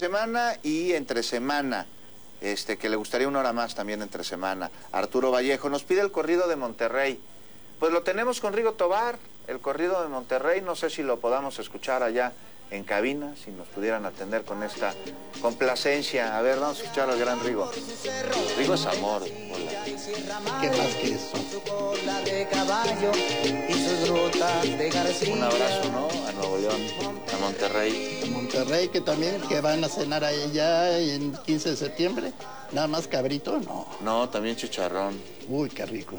semana y entre semana. Que le gustaría una hora más también entre semana. Arturo Vallejo nos pide el corrido de Monterrey. Pues lo tenemos con Rigo Tobar, el corrido de Monterrey. No sé si lo podamos escuchar allá en cabina, si nos pudieran atender con esta complacencia. A ver, vamos a escuchar al gran Rigo. Rigo es amor. Hola. ¿Qué más que eso? Un abrazo, ¿no? A Nuevo León, a Monterrey. A Monterrey, que también que van a cenar allá en 15 de septiembre. Nada más cabrito, no. No, también chicharrón. Uy, qué rico.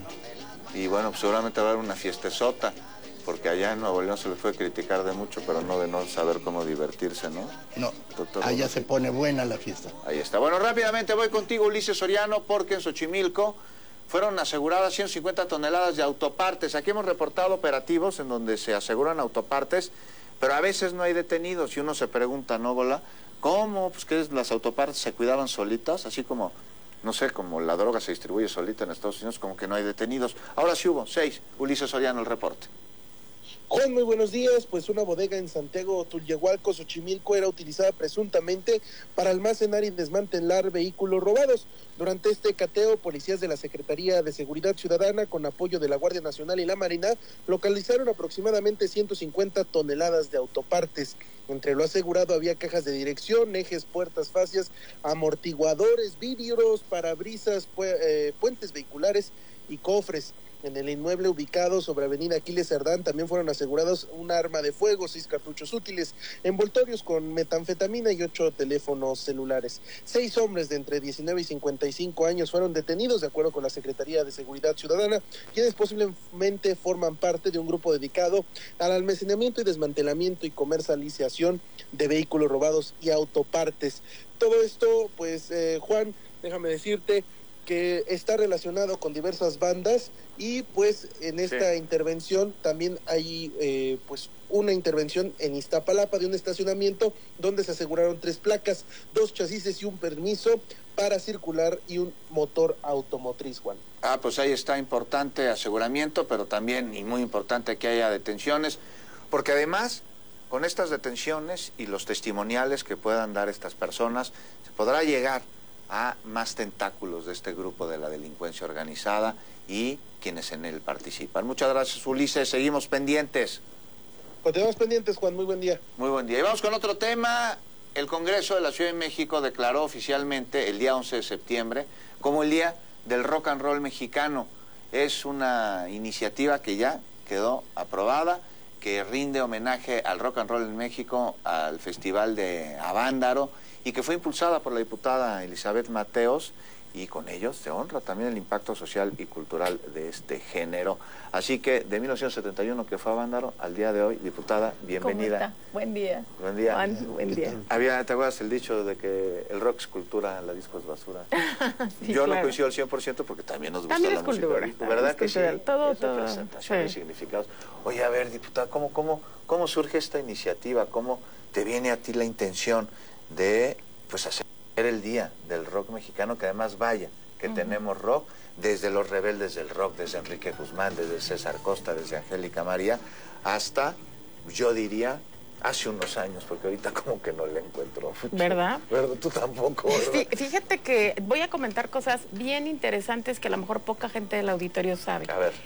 Y bueno, pues seguramente va a haber una fiestezota, porque allá en Nuevo León se les puede criticar de mucho, pero no de no saber cómo divertirse, ¿no? No, allá se pone buena la fiesta. Ahí está. Bueno, rápidamente voy contigo, Ulises Soriano, porque en Xochimilco fueron aseguradas 150 toneladas de autopartes. Aquí hemos reportado operativos en donde se aseguran autopartes, pero a veces no hay detenidos y uno se pregunta, ¿no, Gola? ¿Cómo? Pues que las autopartes se cuidaban solitas, así como, no sé, como la droga se distribuye solita en Estados Unidos, como que no hay detenidos. Ahora sí hubo 6. Ulises Soriano, el reporte. Juan, muy buenos días. Pues una bodega en Santiago Tulyehualco, Xochimilco, era utilizada presuntamente para almacenar y desmantelar vehículos robados. Durante este cateo, policías de la Secretaría de Seguridad Ciudadana, con apoyo de la Guardia Nacional y la Marina, localizaron aproximadamente 150 toneladas de autopartes. Entre lo asegurado había cajas de dirección, ejes, puertas, fascias, amortiguadores, vidrios, parabrisas, puentes vehiculares y cofres. En el inmueble ubicado sobre Avenida Aquiles Cerdán también fueron asegurados un arma de fuego, 6 cartuchos útiles, envoltorios con metanfetamina y 8 teléfonos celulares. 6 hombres de entre 19 y 55 años fueron detenidos de acuerdo con la Secretaría de Seguridad Ciudadana, quienes posiblemente forman parte de un grupo dedicado al almacenamiento y desmantelamiento y comercialización de vehículos robados y autopartes. Todo esto, pues, Juan, déjame decirte que está relacionado con diversas bandas y pues en esta intervención también hay pues una intervención en Iztapalapa de un estacionamiento donde se aseguraron 3 placas, 2 chasis y un permiso para circular y un motor automotriz, Juan. Pues ahí está, importante aseguramiento, pero también y muy importante que haya detenciones, porque además con estas detenciones y los testimoniales que puedan dar estas personas se podrá llegar a más tentáculos de este grupo de la delincuencia organizada y quienes en él participan. Muchas gracias, Ulises. Seguimos pendientes. Continuamos pendientes, Juan. Muy buen día. Muy buen día. Y vamos con otro tema. El Congreso de la Ciudad de México declaró oficialmente el día 11 de septiembre como el Día del Rock and Roll Mexicano. Es una iniciativa que ya quedó aprobada, que rinde homenaje al rock and roll en México, al Festival de Avándaro, y que fue impulsada por la diputada Elizabeth Mateos, y con ellos se honra también el impacto social y cultural de este género. Así que de 1971 que fue Avándaro al día de hoy, diputada, bienvenida. ¿Cómo está? Buen día. Buen día. Juan, buen día. ¿Te acuerdas el dicho de que el rock es cultura, la disco es basura? Sí, yo claro. no coincido al 100% porque también nos gusta también la es música. cultura. ¿Verdad que sí? Todo. Representación y significados. Oye, a ver, diputada, ¿cómo surge esta iniciativa? ¿Cómo te viene a ti la intención de pues hacer el Día del Rock Mexicano, que además vaya, que tenemos rock, desde los rebeldes del rock, desde Enrique Guzmán, desde César Costa, desde Angélica María, hasta, yo diría, hace unos años, porque ahorita como que no le encuentro mucho. ¿Verdad? ¿Verdad? Tú tampoco, ¿verdad? Sí, fíjate que voy a comentar cosas bien interesantes que a lo mejor poca gente del auditorio sabe. A ver.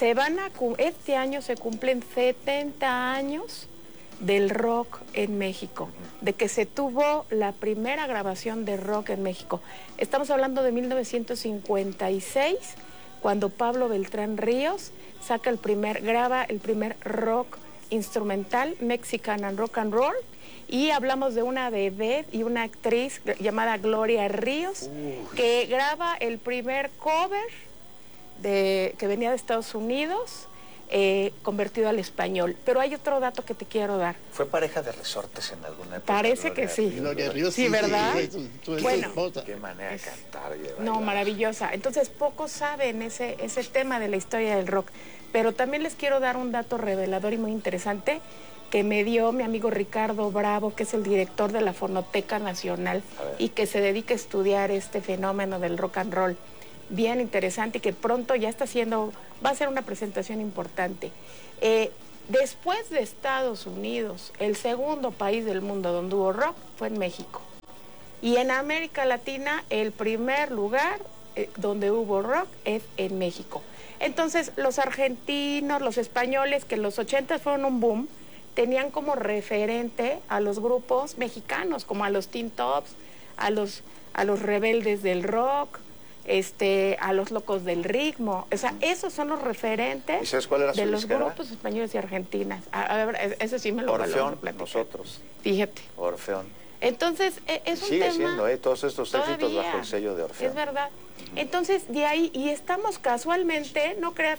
Este año se cumplen 70 años del rock en México, de que se tuvo la primera grabación de rock en México. Estamos hablando de 1956, cuando Pablo Beltrán Ríos graba el primer rock instrumental, Mexican and Rock and Roll, y hablamos de una vedette y una actriz llamada Gloria Ríos, que graba el primer cover que venía de Estados Unidos, convertido al español. Pero hay otro dato que te quiero dar. ¿Fue pareja de Resortes en alguna época? Parece que sí. Gloria Ríos, sí, ¿verdad? Bueno, qué manera de cantar. No, maravillosa. Entonces, pocos saben ese tema de la historia del rock. Pero también les quiero dar un dato revelador y muy interesante que me dio mi amigo Ricardo Bravo, que es el director de la Fonoteca Nacional y que se dedica a estudiar este fenómeno del rock and roll. Bien interesante y que pronto ya va a ser una presentación importante. Después de Estados Unidos, el segundo país del mundo donde hubo rock fue en México. Y en América Latina, el primer lugar donde hubo rock es en México. Entonces, los argentinos, los españoles, que en los 80 fueron un boom, tenían como referente a los grupos mexicanos, como a los Teen Tops, a los rebeldes del rock, a los locos del ritmo. O sea, esos son los referentes. ¿Y sabes cuál era de su los disquera? grupos españoles y argentinas? A ver, ese sí me lo Orfeón, platicar. nosotros. Fíjate. Orfeón. Entonces, es un Sigue tema... siendo, todos estos éxitos todavía, bajo el sello de Orfeón. es verdad. Entonces, de ahí, y estamos casualmente, no creas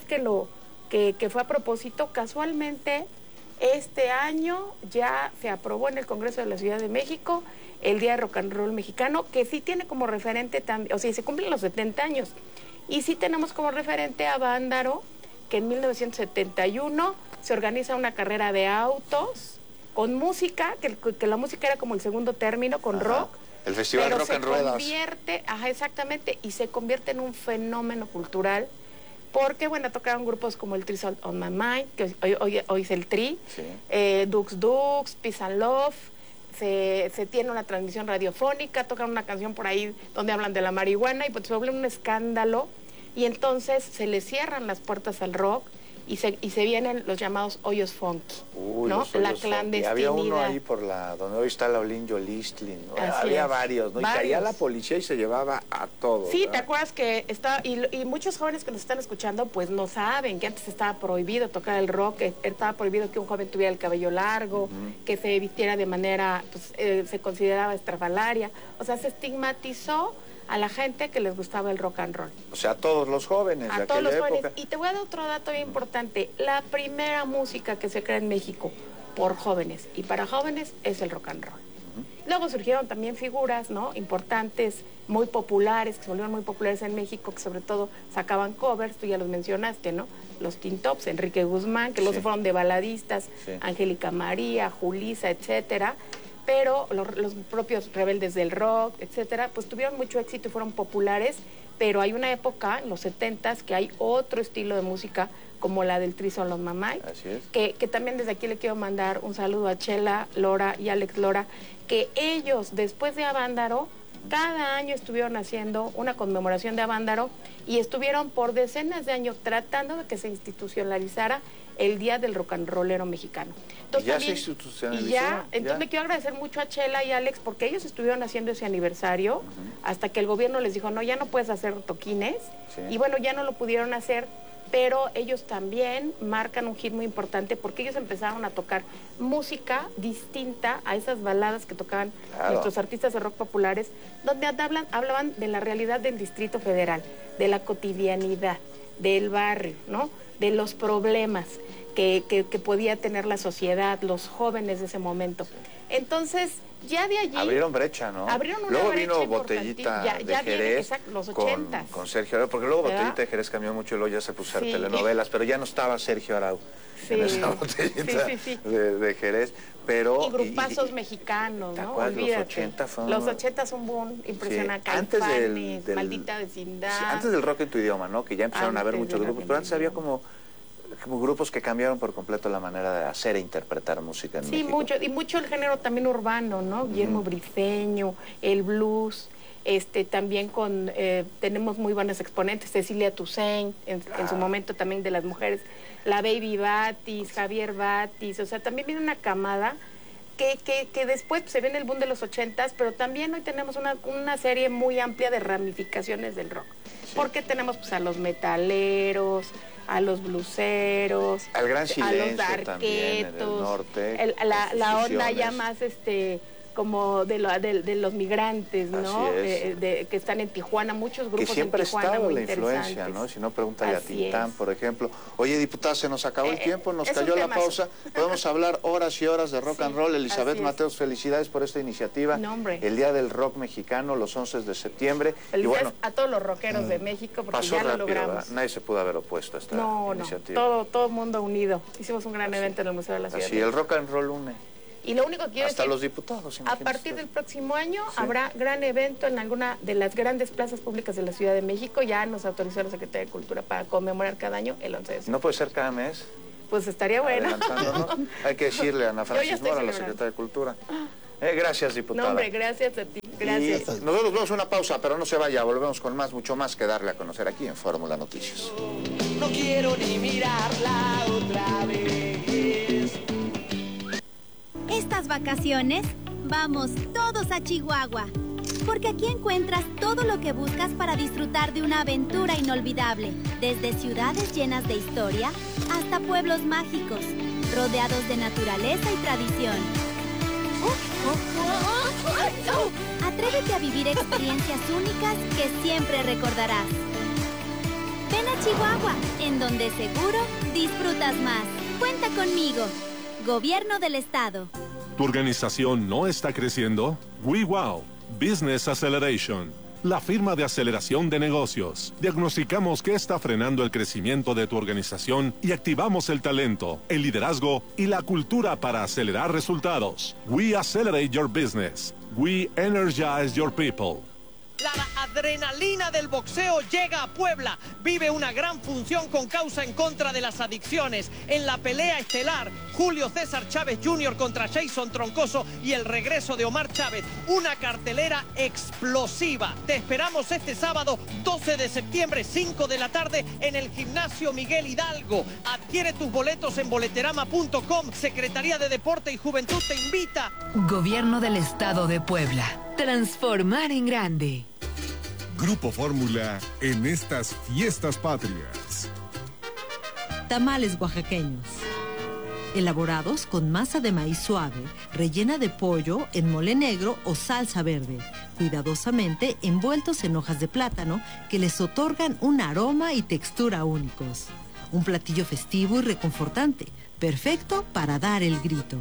que fue a propósito, casualmente, este año ya se aprobó en el Congreso de la Ciudad de México el Día de Rock and Roll Mexicano, que sí tiene como referente también, o sea, se cumplen los 70 años, y sí tenemos como referente a Vándaro, que en 1971 se organiza una carrera de autos con música, que la música era como el segundo término, con rock. El Festival pero Rock se and Ruedas. convierte, exactamente, y se convierte en un fenómeno cultural, porque, bueno, tocaron grupos como el Trees on My Mind, que hoy es el Tri, Sí. Dux, Peace and Love, se tiene una transmisión radiofónica, tocan una canción por ahí donde hablan de la marihuana, y pues se vuelve un escándalo, y entonces se le cierran las puertas al rock, y se vienen los llamados hoyos funky, Uy, ¿no? los hoyos La funky. clandestinidad. Había uno ahí por donde hoy está la Olinjo Listlin, ¿no? Había varios, ¿no? Y caía la policía y se llevaba a todos. Sí, ¿verdad? ¿te acuerdas que y muchos jóvenes que nos están escuchando pues no saben que antes estaba prohibido tocar el rock, estaba prohibido que un joven tuviera el cabello largo, que se vistiera de manera, pues se consideraba estrafalaria, o sea, se estigmatizó a la gente que les gustaba el rock and roll. O sea, a todos los jóvenes de A todos aquella los jóvenes. época. Y te voy a dar otro dato bien importante. La primera música que se crea en México por jóvenes y para jóvenes es el rock and roll. Luego surgieron también figuras, ¿no? Importantes, muy populares, que se volvieron muy populares en México, que sobre todo sacaban covers, tú ya los mencionaste, ¿no? Los Teen Tops, Enrique Guzmán, que luego se fueron de baladistas, Angélica María, Julisa, etcétera. Pero los propios rebeldes del rock, etcétera, pues tuvieron mucho éxito y fueron populares, pero hay una época, en los 70s, que hay otro estilo de música, como la del Trees on My Mind, que también desde aquí le quiero mandar un saludo a Chela Lora y Alex Lora, que ellos, después de Avándaro, cada año estuvieron haciendo una conmemoración de Avándaro y estuvieron por decenas de años tratando de que se institucionalizara el Día del Rock and Rollero Mexicano. Entonces, ya se institucionalizó. Entonces le quiero agradecer mucho a Chela y Alex porque ellos estuvieron haciendo ese aniversario hasta que el gobierno les dijo, no, ya no puedes hacer toquines. Y bueno, ya no lo pudieron hacer, pero ellos también marcan un hit muy importante porque ellos empezaron a tocar música distinta a esas baladas que tocaban nuestros artistas de rock populares, donde hablaban de la realidad del Distrito Federal, de la cotidianidad, del barrio, ¿no? De los problemas que podía tener la sociedad, los jóvenes de ese momento. Entonces, ya de allí... Abrieron brecha, ¿no? Abrieron una luego brecha vino Botellita de Jerez, los 80s. con Sergio Arau, porque luego ¿verdad? Botellita de Jerez cambió mucho y luego ya se puso a hacer telenovelas, pero ya no estaba Sergio Arau en esa Botellita de Jerez. Pero, y grupazos mexicanos, ¿no? Olvídate. Los 80 son un boom impresionante. Caifanes, Maldita Vecindad. Sí, antes del rock en tu idioma, ¿no? Que ya empezaron a haber muchos grupos, pero antes había como grupos que cambiaron por completo la manera de hacer e interpretar música en México. Sí, mucho el género también urbano, ¿no? Guillermo Briceño, el blues, también tenemos muy buenos exponentes, Cecilia Toussaint, en su momento también de las mujeres, la Baby Batis, Javier Batis, o sea, también viene una camada que después se ve en el boom de los 80s, pero también hoy tenemos una serie muy amplia de ramificaciones del rock, porque tenemos pues a los metaleros, a los bluseros, al Gran Silencio, a los darquetos, también en el norte, la onda ya más como de los migrantes, ¿no? Que están en Tijuana, muchos grupos que siempre en Tijuana ha estado muy la influencia, ¿no? Si no, pregúntale a Tintán, por ejemplo. Oye, diputada, se nos acabó el tiempo, nos cayó la pausa. Podemos hablar horas y horas de rock and roll. Elizabeth Mateos, felicidades por esta iniciativa. El Día del Rock Mexicano, los 11 de septiembre. Felicidades y bueno, a todos los rockeros de México, porque ya lo logramos. ¿Verdad? Nadie se pudo haber opuesto a esta iniciativa. Todo mundo unido. Hicimos un gran evento en el Museo de la Ciudad. Así, el rock and roll une. Y lo único que quiero hasta decir, los diputados, a partir del próximo año habrá gran evento en alguna de las grandes plazas públicas de la Ciudad de México. Ya nos autorizó la Secretaría de Cultura para conmemorar cada año el 11 de septiembre. ¿No puede ser cada mes? Pues estaría bueno. Hay que decirle a Ana Francis Mora, la Secretaria de Cultura. Gracias, diputada. No, hombre, gracias a ti. Gracias. Y nosotros vamos a una pausa, pero no se vaya, volvemos con más, mucho más que darle a conocer aquí en Fórmula Noticias. No quiero ni mirarla otra vez. Estas vacaciones, vamos todos a Chihuahua, porque aquí encuentras todo lo que buscas para disfrutar de una aventura inolvidable, desde ciudades llenas de historia hasta pueblos mágicos, rodeados de naturaleza y tradición. Atrévete a vivir experiencias únicas que siempre recordarás. Ven a Chihuahua, en donde seguro disfrutas más. Cuenta conmigo. Gobierno del Estado. ¿Tu organización no está creciendo? WeWow Business Acceleration, la firma de aceleración de negocios. Diagnosticamos qué está frenando el crecimiento de tu organización y activamos el talento, el liderazgo y la cultura para acelerar resultados. We accelerate your business. We energize your people. La adrenalina del boxeo llega a Puebla. Vive una gran función con causa en contra de las adicciones. En la pelea estelar, Julio César Chávez Jr. contra Jason Troncoso y el regreso de Omar Chávez. Una cartelera explosiva. Te esperamos este sábado 12 de septiembre, 5 de la tarde, en el Gimnasio Miguel Hidalgo. Adquiere tus boletos en boleterama.com. Secretaría de Deporte y Juventud te invita. Gobierno del Estado de Puebla. Transformar en grande. Grupo Fórmula en estas fiestas patrias. Tamales oaxaqueños. Elaborados con masa de maíz suave, rellena de pollo en mole negro o salsa verde, cuidadosamente envueltos en hojas de plátano que les otorgan un aroma y textura únicos. Un platillo festivo y reconfortante, perfecto para dar el grito.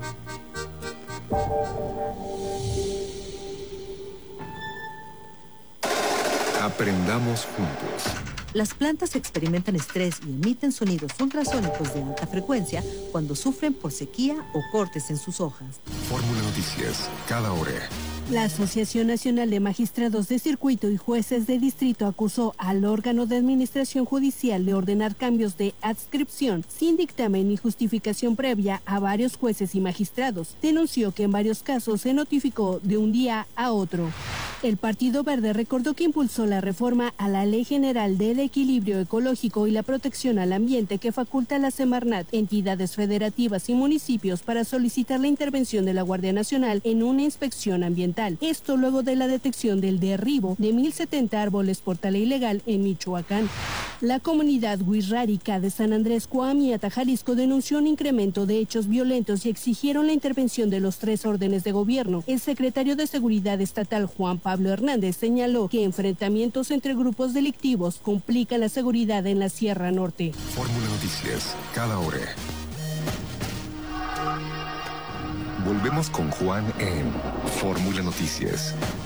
Aprendamos juntos. Las plantas experimentan estrés y emiten sonidos ultrasónicos de alta frecuencia cuando sufren por sequía o cortes en sus hojas. Fórmula Noticias, cada hora. La Asociación Nacional de Magistrados de Circuito y Jueces de Distrito acusó al órgano de administración judicial de ordenar cambios de adscripción sin dictamen ni justificación previa a varios jueces y magistrados. Denunció que en varios casos se notificó de un día a otro. El Partido Verde recordó que impulsó la reforma a la Ley General del Equilibrio Ecológico y la Protección al Ambiente que faculta a la Semarnat, entidades federativas y municipios para solicitar la intervención de la Guardia Nacional en una inspección ambiental. Esto luego de la detección del derribo de 1.070 árboles por tala ilegal en Michoacán. La comunidad wixárika de San Andrés Coahuila, Jalisco, denunció un incremento de hechos violentos y exigieron la intervención de los 3 órdenes de gobierno. El secretario de Seguridad Estatal, Juan Pablo Hernández, señaló que enfrentamientos entre grupos delictivos complican la seguridad en la Sierra Norte. Fórmula Noticias, cada hora. Volvemos con Juan en Fórmula Noticias.